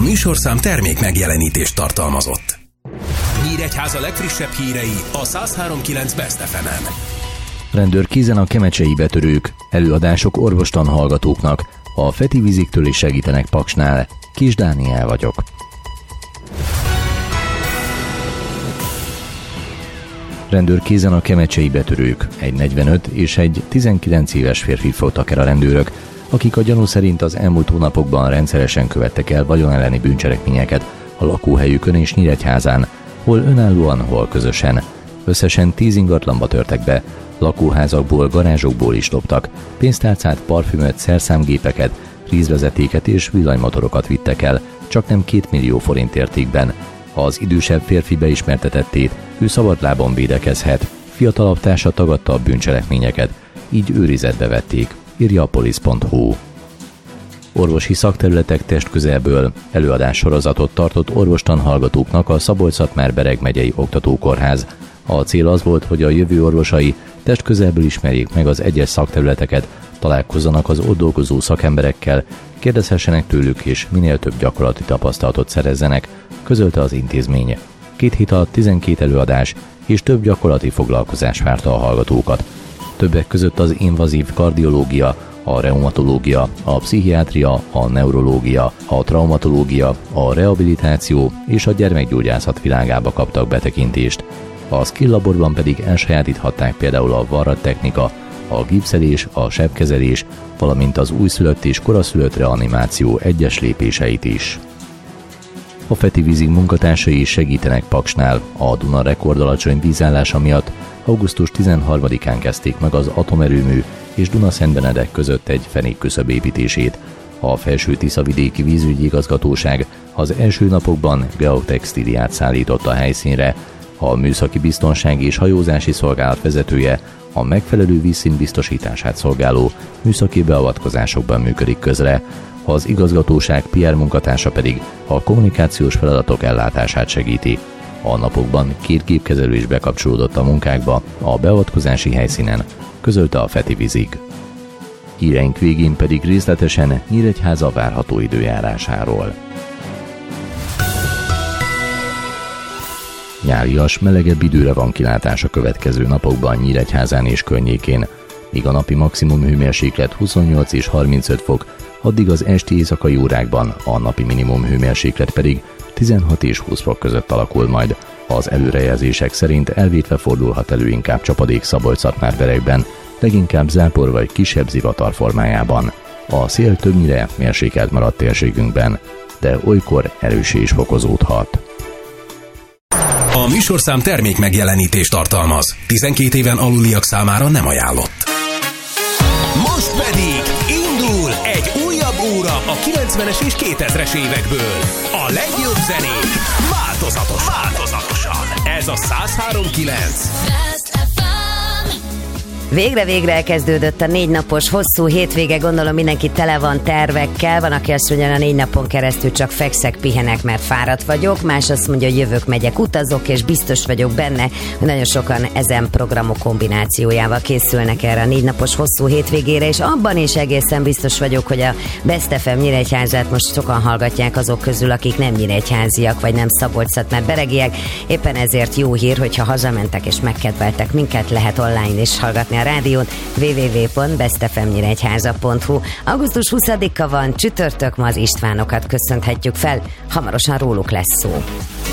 műsorszám termék megjelenítést tartalmazott. Nyíregyháza legfrissebb hírei a 103.9 Best FM-en. Rendőr kézen a kemecsei betörők, előadások orvostan hallgatóknak, a Feti víziktől is segítenek Paksnál. Kis Dániel vagyok. Rendőr kézen a kemecsei betörők, egy 45 és egy 19 éves férfit fogtak el a rendőrök, akik a gyanú szerint az elmúlt hónapokban rendszeresen követtek el vagyon elleni bűncselekményeket a lakóhelyükön és Nyíregyházán, hol önállóan, hol közösen. Összesen 10 ingatlanba törtek be, lakóházakból, garázsokból is loptak, pénztárcát, parfümöt, szerszámgépeket, rízvezetéket és villanymotorokat vittek el, csaknem 2 millió forint értékben. Az idősebb férfi beismertetett tét, ő szabadlábon védekezhet, fiatalabb társa tagadta a bűncselekményeket, így őrizetbe vették, írja a polisz.hu. Orvosi szakterületek testközelből előadássorozatot tartott orvostan hallgatóknak a Szabolcs-Szatmár-Bereg megyei oktatókórház. A cél az volt, hogy a jövő orvosai testközelből ismerjék meg az egyes szakterületeket, találkozzanak az ott dolgozó szakemberekkel, kérdezhessenek tőlük és minél több gyakorlati tapasztalatot szerezzenek, közölte az intézmény. 2 hét alatt 12 előadás és több gyakorlati foglalkozás várta a hallgatókat. Többek között az invazív kardiológia, a reumatológia, a pszichiátria, a neurológia, a traumatológia, a rehabilitáció és a gyermekgyógyászat világába kaptak betekintést. A skill laborban pedig elsajátíthatták például a varrattechnika, a gipszelés, a sebkezelés, valamint az újszülött és koraszülött reanimáció egyes lépéseit is. A Feti vízig munkatársai is segítenek Paksnál. A Duna rekordalacsony vízállása miatt augusztus 13-án kezdték meg az atomerőmű és Duna-Szentbenedek között egy fenékküszöb építését. A Felső Tiszavidéki Vízügyi Igazgatóság az első napokban geotextíliát szállított a helyszínre. A műszaki biztonsági és hajózási szolgálat vezetője a megfelelő vízszint biztosítását szolgáló műszaki beavatkozásokban működik közre. Az igazgatóság PR munkatársa pedig a kommunikációs feladatok ellátását segíti. A napokban 2 gépkezelő is bekapcsolódott a munkákba a beavatkozási helyszínen, közölte a Feti vízig. Híreink végén pedig részletesen Nyíregyháza várható időjárásáról. Nyárias, melegebb időre van kilátás a következő napokban Nyíregyházán és környékén, míg a napi maximum hőmérséklet 28 és 35 fok, addig az esti éjszakai órákban a napi minimum hőmérséklet pedig 16 és 20 fok között alakul majd. Az előrejelzések szerint elvétve fordulhat elő inkább csapadék Szabolcs-Szatmár-Beregben, leginkább zápor vagy kisebb zivatar formájában. A szél többnyire mérsékelt maradt térségünkben, de olykor erőssé is fokozódhat. A műsorszám termék megjelenítést tartalmaz. 12 éven aluliak számára nem ajánlott. Most pedig indul egy újabb óra a 90-es és 2000-es évekből. A legjobb zenék változatosan. Ez a 103.9. Végre elkezdődött a 4 napos hosszú hétvége, gondolom mindenki tele van tervekkel, van aki azt mondja, a 4 napon keresztül csak fekszek, pihenek, mert fáradt vagyok, más azt mondja, hogy jövök, megyek, utazok, és biztos vagyok benne, hogy nagyon sokan ezen programok kombinációjával készülnek erre a 4 napos hosszú hétvégére, és abban is egészen biztos vagyok, hogy a Best FM Nyíregyházát most sokan hallgatják azok közül, akik nem nyíregyháziak, vagy nem Szabolcs-Szatmár-Beregiek. Éppen ezért jó hír, hogyha hazamentek és megkedveltek minket, lehet online is hallgatni a rádión, www.bestfmnyíregyháza.hu. Augusztus 20-a van, csütörtök, ma az Istvánokat köszönhetjük fel, hamarosan róluk lesz szó.